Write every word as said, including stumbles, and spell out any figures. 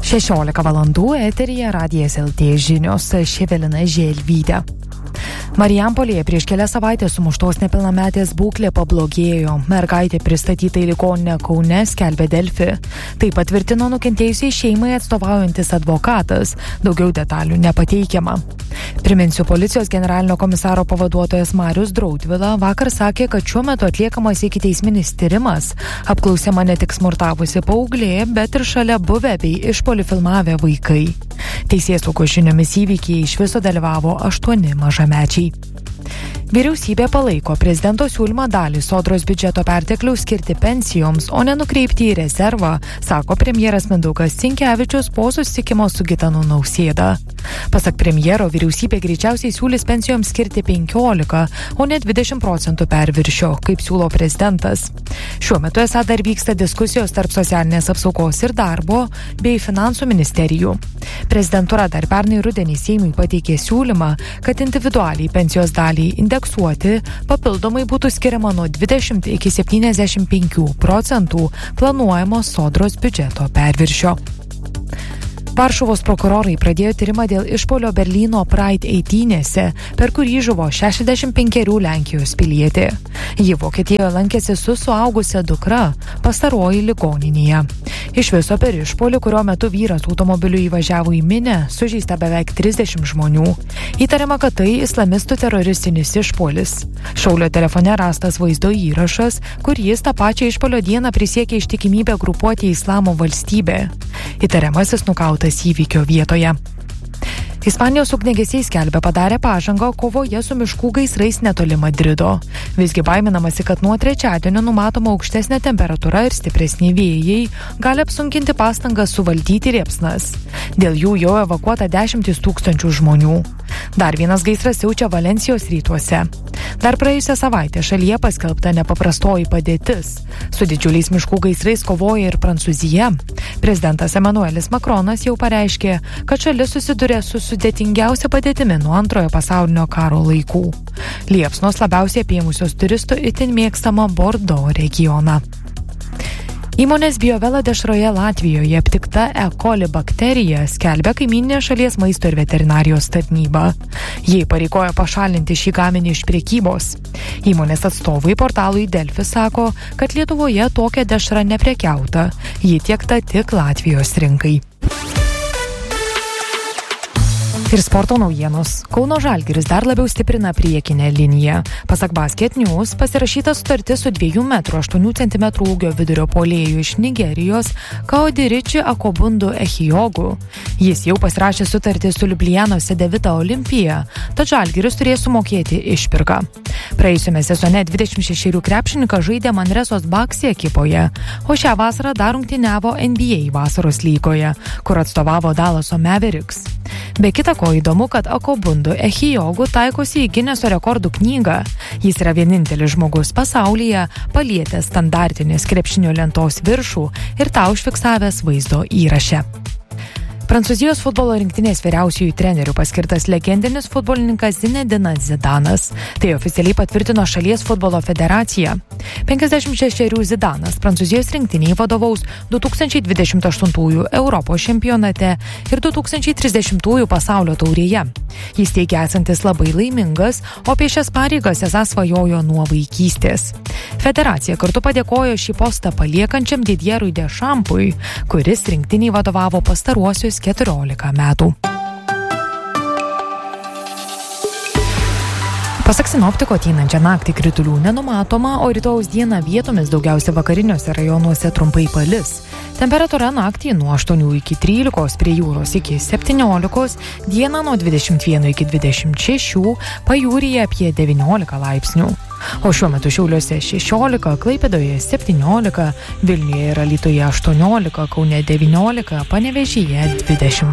šešiolika valandų eteryje Radijas L T žinios, Ševelina Želvytė. Marijampolėje prieš kelias savaitės sumuštos nepilnametės būklė pablogėjo. Mergaitė pristatyta į ligoninę Kaune, skelbė Delfi. Tai patvirtino nukentėjusiai šeimai atstovaujantis advokatas. Daugiau detalių nepateikiama. Priminsiu, policijos generalinio komisaro pavaduotojas Marius Draudvila vakar sakė, kad šiuo metu atliekamas ikiteisminis tyrimas. Apklausiama ne tik smurtavusi paauglė, bet ir šalia buvę bei išpuolį filmavę vaikai. Teisėsaugos žiniomis įvykiai iš viso dalyvavo aštuoni mažamečiai. Vyriausybė palaiko prezidento siūlymą dalį sodros biudžeto pertekliaus skirti pensijoms, o ne nukreipti į rezervą, sako premjeras Mindaugas Sinkevičius po susitikimo su Gitanu Nausėda. Pasak premjero, vyriausybė greičiausiai siūlys pensijoms skirti penkiolika, o ne dvidešimt procentų perviršio, kaip siūlo prezidentas. Šiuo metu esą dar vyksta diskusijos tarp socialinės apsaugos ir darbo bei finansų ministerijų. Prezidentūra dar pernai rudenį Seimui pateikė siūlymą, kad individualiai pensijos dalį indeksuoti papildomai būtų skiriama nuo dvidešimt iki septyniasdešimt penkių procentų planuojamos sodros biudžeto perviršio. Varšuvos prokurorai pradėjo tyrimą dėl išpuolio Berlyno Pride eitynėse, per kurį žuvo šešiasdešimt penkerių Lenkijos pilietė. Ji Vokietijoje lankėsi su suaugusia dukra, pastaroji ligoninėje. Iš viso per išpuolį, kurio metu vyras automobiliu įvažiavo į minią, sužeista beveik trisdešimt žmonių. Įtariama, kad tai islamistų teroristinis išpuolis. Šaulio telefone rastas vaizdo įrašas, kur jis tą pačią išpuolio dieną prisiekė ištikimybę grupuotė Islamo valstybė. Įtariamasis nukautas įvykio vietoje. Ispanijos ugniagesiai skelbia padarę pažangą kovoje su miškų gaisrais netoli Madrido. Visgi baiminamasi, kad nuo trečiadienio numatoma aukštesnė temperatūra ir stipresni vėjai gali apsunkinti pastangas suvaldyti liepsnas. Dėl jų jau evakuota dešimtis tūkstančių žmonių. Dar vienas gaisras siaučia Valencijos rytuose. Dar praėjusią savaitę šalyje paskelbta nepaprastoji padėtis. Su didžiuliais miškų gaisrais kovoja ir Prancūzija. Prezidentas Emanuelis Makronas jau pareiškė, kad šalis susiduria su sudėtingiausia padėtimi nuo antrojo pasaulinio karo laikų. Liepsnos labiausiai apėmusios turistų itin mėgstamą Bordo regioną. Įmonės Biovela dešroje Latvijoje aptikta E. coli bakterija, skelbia kaimyninė šalies maisto ir veterinarijos tarnyba. Jie pareigojo pašalinti šį gaminį iš prekybos. Įmonės atstovai portalui Delfi sako, kad Lietuvoje tokia dešra neprekiauta. Ji tiekta tik Latvijos rinkai. Ir sporto naujienos. Kauno Žalgiris dar labiau stiprina priekinę liniją. Pasak Basket News, pasirašyta sutartis su dviejų metrų aštuonių centimetrų ūgio vidurio puolėju iš Nigerijos Kaodiriči Akobundu Echijogu. Jis jau pasirašė sutartį su Liublianos Cedevita Olimpija, tad Žalgiris turės sumokėti išpirką. Praėjusiame sezone dvidešimt šešerių krepšininkas žaidė Manresos Bucks ekipoje, o šią vasarą dar rungtyniavo N B A vasaros lygoje, kur atstovavo Dallaso Mavericks. Be kita ko įdomu, kad Akobundu Echijogu taikosi į Gineso rekordų knygą. Jis yra vienintelis žmogus pasaulyje palietęs standartinės krepšinio lentos viršų ir tą užfiksavęs vaizdo įraše. Prancūzijos futbolo rinktinės vyriausiųjų trenerių paskirtas legendinis futbolininkas Zinedinas Zidanas. Tai oficialiai patvirtino šalies futbolo federacija. penkiasdešimt šešerių Zidanas Prancūzijos rinktiniai vadovaus du tūkstančiai dvidešimt aštuntųjų Europos čempionate ir du tūkstančiai trisdešimtųjų pasaulio taurėje. Jis teigia esantis labai laimingas, o apie šias pareigas esą svajojo nuo vaikystės. Federacija kartu padėkojo šį postą paliekančiam Didierui Dešampui, kuris rinktiniai vadovavo pastaruosius keturiolika metų. Pasak sinoptiko, ateinančią naktį kritulių nenumatoma, o rytojaus dieną vietomis daugiausia vakariniuose rajonuose trumpai palis. Temperatūra naktį nuo aštuonių iki trylikos, prie jūros iki septyniolikos, dieną nuo dvidešimt vieno iki dvidešimt šešių, pajūryje apie devyniolika laipsnių. O šiuo metu Šiauliuose šešiolika, Klaipėdoje septyniolika, Vilniuje ir Alytuje aštuoniolika, Kaune devyniolika, Panevėžyje dvidešimt.